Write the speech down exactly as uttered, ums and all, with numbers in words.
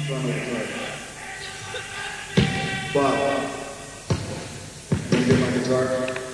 Drum and guitar. Bob, can you get my guitar?